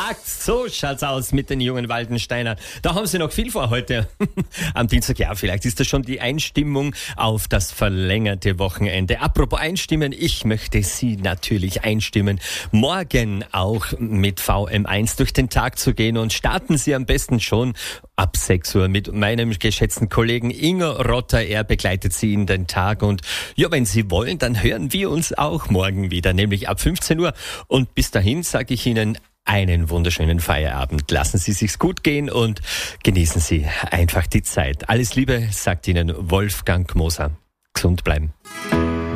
gesagt, so schaut's aus mit den jungen Waldensteinern. Da haben sie noch viel vor heute. Am Dienstag, ja, vielleicht ist das schon die Einstimmung auf das verlängerte Wochenende. Apropos einstimmen, ich möchte Sie natürlich einstimmen, morgen auch mit VM1 durch den Tag zu gehen, und starten Sie am besten schon ab 6 Uhr mit meinem geschätzten Kollegen Ingo Rotter. Er begleitet Sie in den Tag, und ja, wenn Sie wollen, dann hören wir uns auch morgen wieder, nämlich ab 15 Uhr. Und bis dahin sage ich Ihnen einen wunderschönen Feierabend. Lassen Sie sich's gut gehen und genießen Sie einfach die Zeit. Alles Liebe, sagt Ihnen Wolfgang Moser. Gesund bleiben.